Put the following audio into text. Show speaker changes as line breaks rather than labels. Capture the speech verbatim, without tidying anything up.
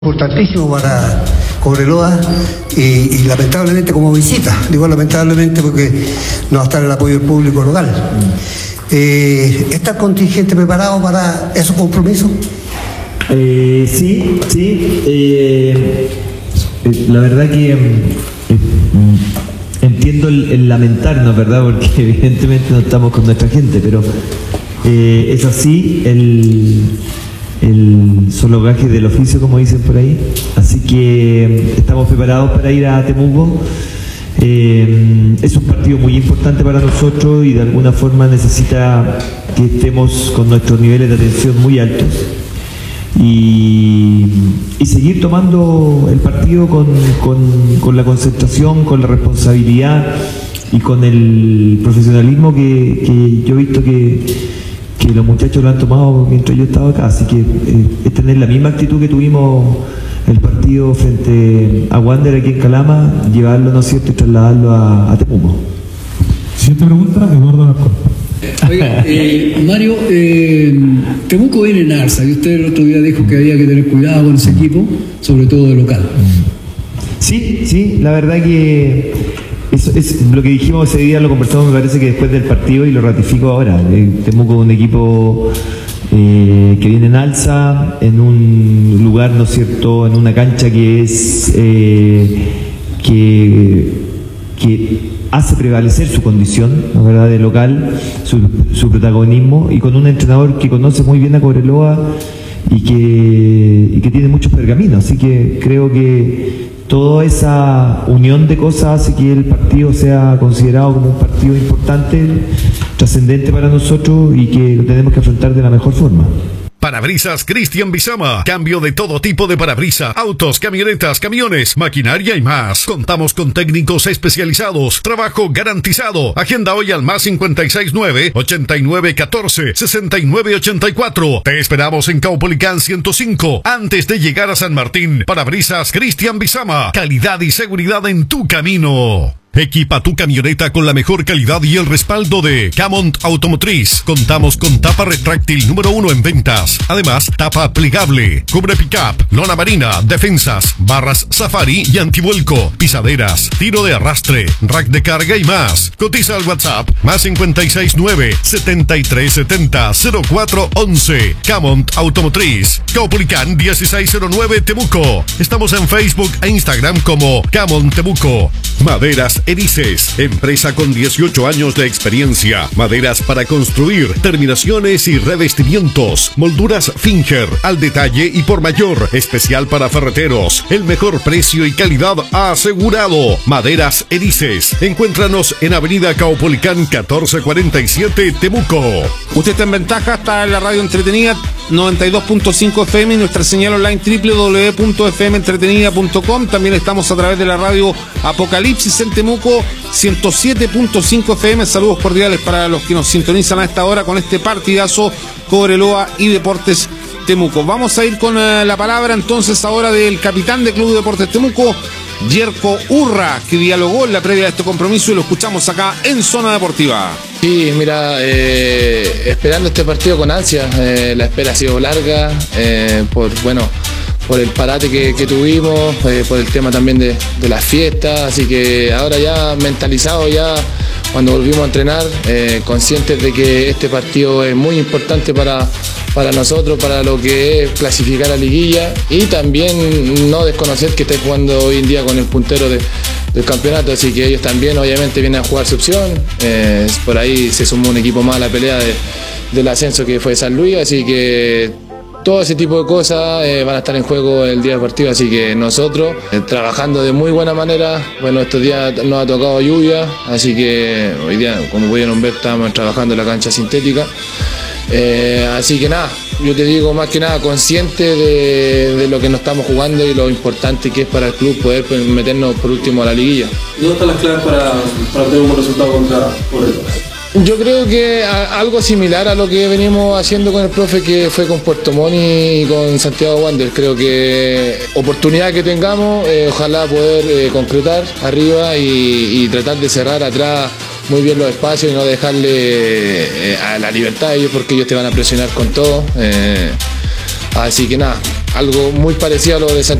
Importantísimo para Cobreloa y, y lamentablemente como visita, digo lamentablemente porque no va a estar el apoyo del público local. Eh, ¿Está el contingente preparado para esos compromisos?
Eh, sí, sí. Eh, eh, la verdad que eh, entiendo el, el lamentarnos, ¿verdad? Porque evidentemente no estamos con nuestra gente, pero eh, es así el... el solo gaje del oficio, como dicen por ahí. Así que estamos preparados para ir a Temuco. Eh, es un partido muy importante para nosotros y de alguna forma necesita que estemos con nuestros niveles de atención muy altos y, y seguir tomando el partido con, con, con la concentración, con la responsabilidad y con el profesionalismo que, que yo he visto que que los muchachos lo han tomado mientras yo estaba acá, así que eh, es tener la misma actitud que tuvimos el partido frente a Wander aquí en Calama, llevarlo, ¿no es cierto?, y trasladarlo a, a Temuco.
Siguiente pregunta, Eduardo Alarcón.
Oiga, eh, Mario, eh, Temuco viene en alza, y usted el otro día dijo que había que tener cuidado con ese equipo, sobre todo de local.
Sí, sí, la verdad que eso es lo que dijimos ese día, lo conversamos, me parece que después del partido, y lo ratifico ahora. Eh, Temuco es un equipo eh, que viene en alza, en un lugar, ¿no es cierto?, en una cancha que es eh, que, que hace prevalecer su condición, ¿no?, ¿verdad?, de local, su, su protagonismo, y con un entrenador que conoce muy bien a Cobreloa y que, y que tiene muchos pergaminos, así que creo que toda esa unión de cosas hace que el partido sea considerado como un partido importante, trascendente para nosotros y que lo tenemos que afrontar de la mejor forma.
Parabrisas Cristian Bizama. Cambio de todo tipo de parabrisas, autos, camionetas, camiones, maquinaria y más. Contamos con técnicos especializados. Trabajo garantizado. Agenda hoy al más cincuenta y seis nueve, ochenta y nueve catorce, sesenta y nueve ochenta y cuatro. Te esperamos en Caupolicán ciento cinco, antes de llegar a San Martín. Parabrisas Cristian Bizama. Calidad y seguridad en tu camino. Equipa tu camioneta con la mejor calidad y el respaldo de Camont Automotriz. Contamos con tapa retráctil número uno en ventas. Además, tapa plegable, cubre pickup, lona marina, defensas, barras safari y antivuelco, pisaderas, tiro de arrastre, rack de carga y más. Cotiza al WhatsApp más cincuenta y seis nueve, setenta y tres setenta, cero cuatro once. Camont Automotriz. Caupolicán dieciséis cero nueve Temuco. Estamos en Facebook e Instagram como Camont Temuco. Maderas Erices, empresa con dieciocho años de experiencia. Maderas para construir, terminaciones y revestimientos. Molduras Finger, al detalle y por mayor. Especial para ferreteros. El mejor precio y calidad asegurado. Maderas Erices. Encuéntranos en Avenida Caupolicán catorce cuarenta y siete, Temuco.
Usted está en ventaja, está en la radio entretenida noventa y dos punto cinco F M y nuestra señal online doble u doble u doble u punto f m entretenida punto com. También estamos a través de la radio Apocalipsis en Temuco ciento siete punto cinco F M. Saludos cordiales para los que nos sintonizan a esta hora con este partidazo Cobreloa y Deportes Temuco. Vamos a ir con uh, la palabra entonces ahora del capitán del Club Deportes Temuco, Jerko Urra, que dialogó en la previa de este compromiso y lo escuchamos acá en Zona Deportiva.
Sí, mira, eh, esperando este partido con ansia, eh, la espera ha sido larga, eh, por bueno, por el parate que, que tuvimos, eh, por el tema también de, de las fiestas, así que ahora ya mentalizado, ya cuando volvimos a entrenar, eh, conscientes de que este partido es muy importante para, para nosotros, para lo que es clasificar a liguilla y también no desconocer que esté jugando hoy en día con el puntero de, del campeonato, así que ellos también obviamente vienen a jugar su opción, eh, por ahí se sumó un equipo más a la pelea de, del ascenso que fue San Luis, así que todo ese tipo de cosas eh, van a estar en juego el día del partido, así que nosotros eh, trabajando de muy buena manera. Bueno, estos días nos ha tocado lluvia, así que hoy día, como pudieron ver, estamos trabajando en la cancha sintética. Eh, así que nada, yo te digo más que nada consciente de, de lo que nos estamos jugando y lo importante que es para el club poder meternos por último a la liguilla.
¿Dónde están las claves para, para tener un buen resultado contra Cobreloa?
Yo creo que a, algo similar a lo que venimos haciendo con el profe, que fue con Puerto Montt y con Santiago Wander. Creo que oportunidad que tengamos, eh, ojalá poder eh, concretar arriba y, y tratar de cerrar atrás muy bien los espacios y no dejarle eh, a la libertad a ellos, porque ellos te van a presionar con todo. Eh, así que nada, algo muy parecido a lo de Santiago.